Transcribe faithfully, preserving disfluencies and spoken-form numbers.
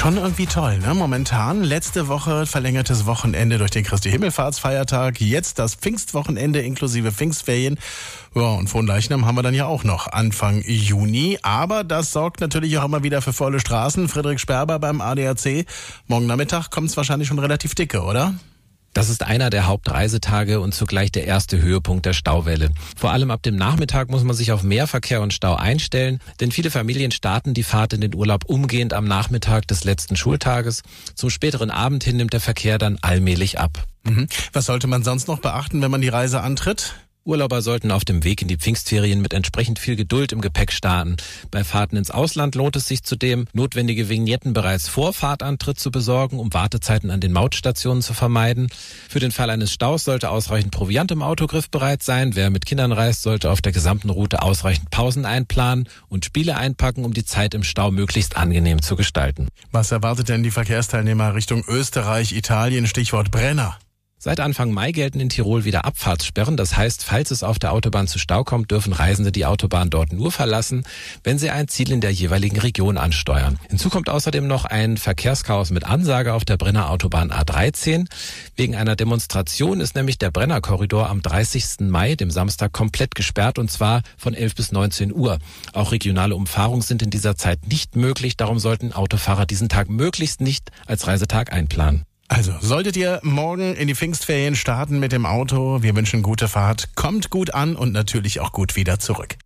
Schon irgendwie toll, ne? Momentan, letzte Woche verlängertes Wochenende durch den Christi Himmelfahrtsfeiertag, jetzt das Pfingstwochenende inklusive Pfingstferien. Ja, und Fronleichnam haben wir dann ja auch noch Anfang Juni. Aber das sorgt natürlich auch immer wieder für volle Straßen. Friedrich Sperber beim A D A C. Morgen Nachmittag kommt es wahrscheinlich schon relativ dicke, oder? Das ist einer der Hauptreisetage und zugleich der erste Höhepunkt der Stauwelle. Vor allem ab dem Nachmittag muss man sich auf mehr Verkehr und Stau einstellen, denn viele Familien starten die Fahrt in den Urlaub umgehend am Nachmittag des letzten Schultages. Zum späteren Abend hin nimmt der Verkehr dann allmählich ab. Mhm. Was sollte man sonst noch beachten, wenn man die Reise antritt? Urlauber sollten auf dem Weg in die Pfingstferien mit entsprechend viel Geduld im Gepäck starten. Bei Fahrten ins Ausland lohnt es sich zudem, notwendige Vignetten bereits vor Fahrtantritt zu besorgen, um Wartezeiten an den Mautstationen zu vermeiden. Für den Fall eines Staus sollte ausreichend Proviant im Autogriff bereit sein. Wer mit Kindern reist, sollte auf der gesamten Route ausreichend Pausen einplanen und Spiele einpacken, um die Zeit im Stau möglichst angenehm zu gestalten. Was erwartet denn die Verkehrsteilnehmer Richtung Österreich, Italien, Stichwort Brenner? Seit Anfang Mai gelten in Tirol wieder Abfahrtssperren. Das heißt, falls es auf der Autobahn zu Stau kommt, dürfen Reisende die Autobahn dort nur verlassen, wenn sie ein Ziel in der jeweiligen Region ansteuern. Hinzu kommt außerdem noch ein Verkehrschaos mit Ansage auf der Brenner Autobahn A dreizehn. Wegen einer Demonstration ist nämlich der Brenner Korridor am dreißigsten Mai, dem Samstag, komplett gesperrt, und zwar von elf bis neunzehn Uhr. Auch regionale Umfahrungen sind in dieser Zeit nicht möglich. Darum sollten Autofahrer diesen Tag möglichst nicht als Reisetag einplanen. Also, solltet ihr morgen in die Pfingstferien starten mit dem Auto, wir wünschen gute Fahrt, kommt gut an und natürlich auch gut wieder zurück.